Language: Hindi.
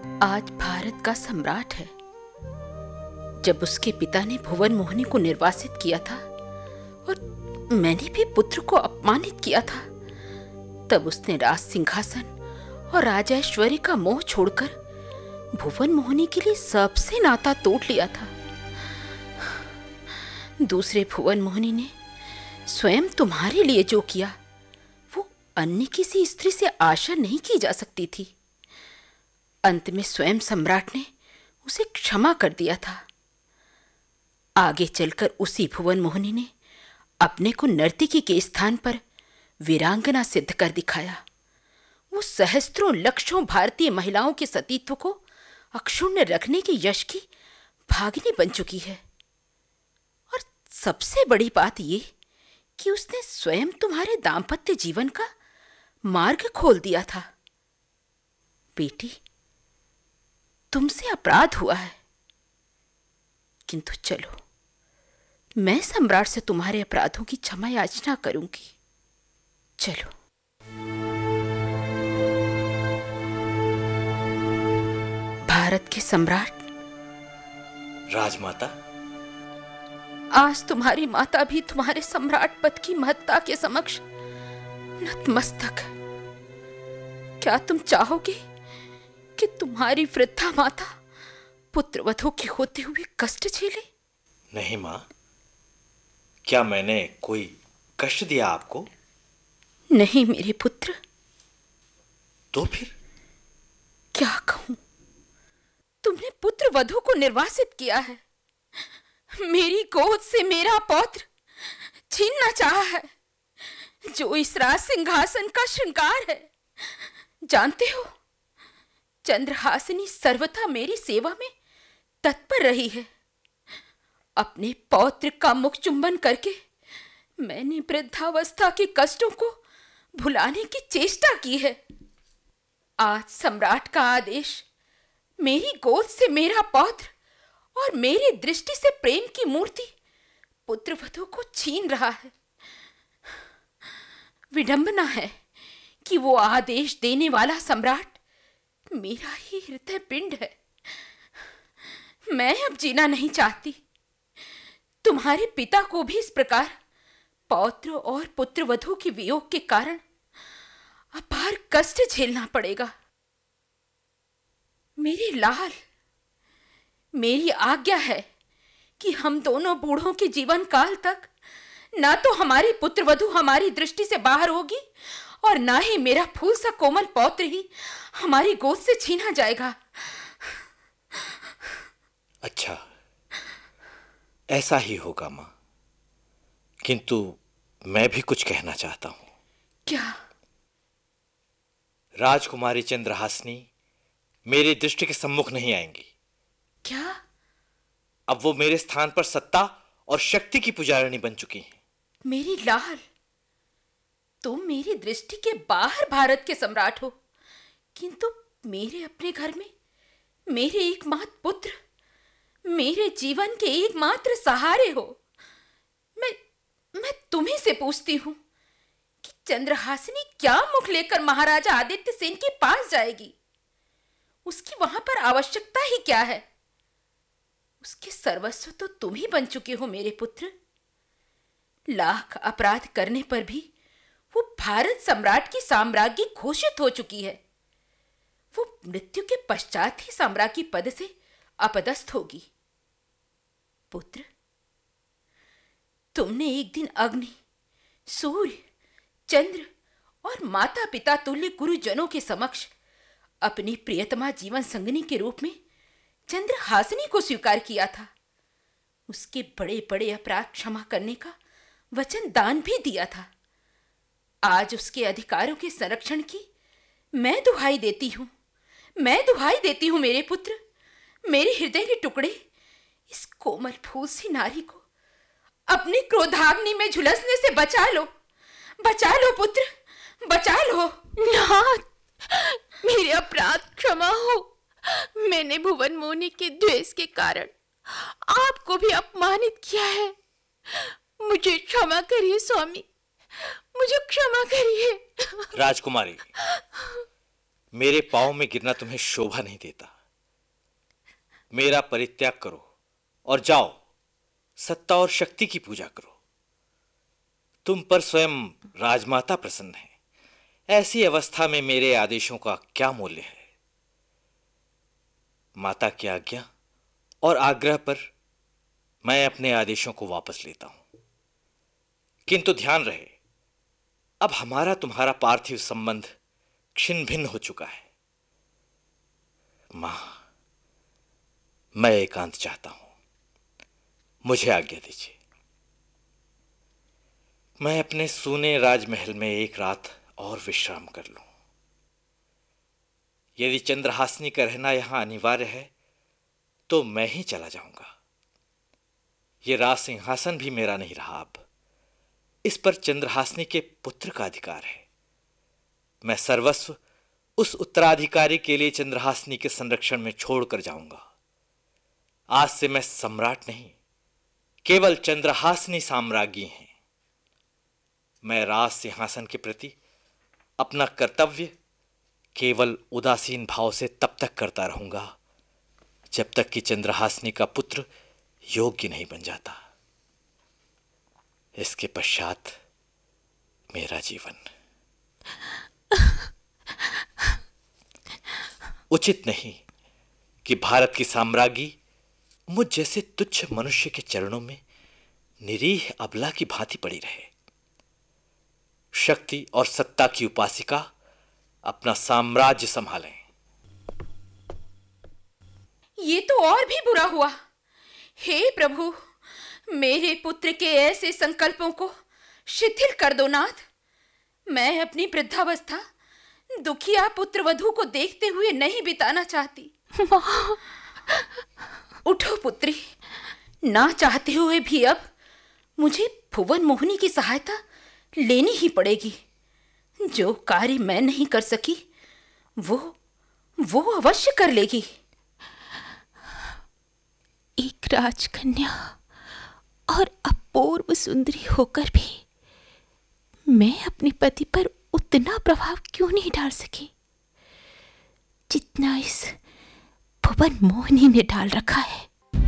आज भारत का सम्राट है। जब उसके पिता ने भुवन मोहिनी को निर्वासित किया था और मैंने भी पुत्र को अपमानित किया था, तब उसने राज सिंहासन और राजैश्वर्य का मोह छोड़कर भुवन मोहिनी के लिए सबसे नाता तोड़ लिया था। दूसरे भुवन मोहिनी ने स्वयं तुम्हारे लिए जो किया, वो अन्य किसी स्त्री से आशा नहीं की जा सकती थी। अंत में स्वयं सम्राट ने उसे क्षमा कर दिया था। आगे चलकर उसी भुवन मोहिनी ने अपने को नर्तकी के स्थान पर वीरांगना सिद्ध कर दिखाया। वो सहस्त्रों लक्षों भारतीय महिलाओं के सतीत्व को अक्षुण्ण रखने के यश की भागिनी बन चुकी है। और सबसे बड़ी बात ये कि उसने स्वयं तुम्हारे दाम्पत्य जीवन का मार्ग खोल दिया था। बेटी, तुमसे अपराध हुआ है, किंतु चलो, मैं सम्राट से तुम्हारे अपराधों की क्षमा याचना करूंगी। चलो। भारत के सम्राट। राजमाता, आज तुम्हारी माता भी तुम्हारे सम्राट पद की महत्ता के समक्ष नतमस्तक है। क्या तुम चाहोगे कि तुम्हारी वृद्धा माता पुत्रवधू के होते हुए कष्ट झेले? नहीं मां, क्या मैंने कोई कष्ट दिया आपको? नहीं मेरे पुत्र। तो फिर क्या कहूं? तुमने पुत्र वधू को निर्वासित किया है। मेरी गोद से मेरा पौत्र छीनना चाहा है, जो इस राज सिंहासन का श्रृंगार है। जानते हो, चंद्रहासिनी सर्वथा मेरी सेवा में तत्पर रही है। अपने पौत्र का मुख चुंबन करके मैंने वृद्धावस्था के कष्टों को भुलाने की चेष्टा की है। आज सम्राट का आदेश मेरी गोद से मेरा पौत्र और मेरी दृष्टि से प्रेम की मूर्ति पुत्रवधू को छीन रहा है। विडंबना है कि वो आदेश देने वाला सम्राट मेरा ही हृदय पिंड है। मैं अब जीना नहीं चाहती। तुम्हारे पिता को भी इस प्रकार पौत्र और पुत्रवधू के वियोग के कारण अपार कष्ट झेलना पड़ेगा। मेरे लाल, मेरी आज्ञा है कि हम दोनों बूढ़ों के जीवन काल तक ना तो हमारी पुत्रवधू हमारी दृष्टि से बाहर होगी और ना ही मेरा फूल सा कोमल पौत्र ही हमारी गोद से छीना जाएगा। अच्छा, ऐसा ही होगा मां, किंतु मैं भी कुछ कहना चाहता हूं। क्या? राजकुमारी चंद्रहासिनी मेरी दृष्टि के सम्मुख नहीं आएंगी। क्या? अब वो मेरे स्थान पर सत्ता और शक्ति की पुजारिणी बन चुकी हैं। मेरी लाल, तुम मेरी दृष्टि के बाहर भारत के सम्राट हो, किंतु मेरे अपने घर में मेरे एकमात्र पुत्र, मेरे जीवन के एकमात्र सहारे हो। मैं तुम्ही से पूछती हूं कि चंद्रहासिनी क्या मुख लेकर महाराजा आदित्य सेन के पास जाएगी? उसकी वहां पर आवश्यकता ही क्या है? उसके सर्वस्व तो तुम ही बन चुके हो मेरे पुत्र। लाख अपराध करने पर भी वो भारत सम्राट की साम्राज्ञी घोषित हो चुकी है। वो मृत्यु के पश्चात ही साम्राज्ञी पद से अपदस्थ होगी। पुत्र, तुमने एक दिन अग्नि, सूर्य, चंद्र और माता पिता तुल्य गुरुजनों के समक्ष अपनी प्रियतमा जीवन संगिनी के रूप में चंद्रहासिनी को स्वीकार किया था। उसके बड़े बड़े अपराध क्षमा करने का वचन दान भी दिया था। आज उसके अधिकारों के संरक्षण की मैं दुहाई देती हूं। मैं दुहाई देती हूं मेरे पुत्र। मेरे हृदय के टुकड़े इस कोमल फूल सी नारी को अपनी क्रोधाग्नि में झुलसने से बचा लो। बचा लो पुत्र, बचा लो। नाथ, मेरे अपराध क्षमा हो। मैंने भुवन मोहिनी के द्वेष के कारण आपको भी अपमानित किया है। मुझे क्षमा करिए स्वामी, मुझे क्षमा करिए। राजकुमारी, मेरे पांव में गिरना तुम्हें शोभा नहीं देता। मेरा परित्याग करो और जाओ सत्ता और शक्ति की पूजा करो। तुम पर स्वयं राजमाता प्रसन्न है, ऐसी अवस्था में मेरे आदेशों का क्या मूल्य है? माता की आज्ञा और आग्रह पर मैं अपने आदेशों को वापस लेता हूं। किंतु ध्यान रहे, अब हमारा तुम्हारा पार्थिव संबंध छिन्न भिन्न हो चुका है। मां, मैं एकांत चाहता हूं, मुझे आज्ञा दीजिए। मैं अपने सूने राजमहल में एक रात और विश्राम कर लूं। यदि चंद्रहासिनी का रहना यहां अनिवार्य है तो मैं ही चला जाऊंगा। यह राज सिंहासन भी मेरा नहीं रहा, अब इस पर चंद्रहासिनी के पुत्र का अधिकार है। मैं सर्वस्व उस उत्तराधिकारी के लिए चंद्रहासिनी के संरक्षण में छोड़कर जाऊंगा। आज से मैं सम्राट नहीं, केवल चंद्रहासिनी साम्राज्ञी हैं। मैं राज सिंहासन के प्रति अपना कर्तव्य केवल उदासीन भाव से तब तक करता रहूंगा जब तक कि चंद्रहासिनी का पुत्र योग्य नहीं बन जाता। इसके पश्चात मेरा जीवन उचित नहीं कि भारत की साम्राज्ञी मुझ जैसे तुच्छ मनुष्य के चरणों में निरीह अबला की भांति पड़ी रहे। शक्ति और सत्ता की उपासिका अपना साम्राज्य संभालें। ये तो और भी बुरा हुआ। हे प्रभु, मेरे पुत्र के ऐसे संकल्पों को शिथिल कर दो नाथ। मैं अपनी वृद्धावस्था दुखिया पुत्र वधू को देखते हुए नहीं बिताना चाहती। उठो पुत्री, ना चाहते हुए भी अब मुझे भुवन मोहिनी की सहायता लेनी ही पड़ेगी। जो कार्य मैं नहीं कर सकी वो अवश्य कर लेगी। एक राजकन्या और अपूर्व सुंदरी होकर भी मैं अपने पति पर उतना प्रभाव क्यों नहीं डाल सकी जितना इस भुवन मोहिनी ने डाल रखा है।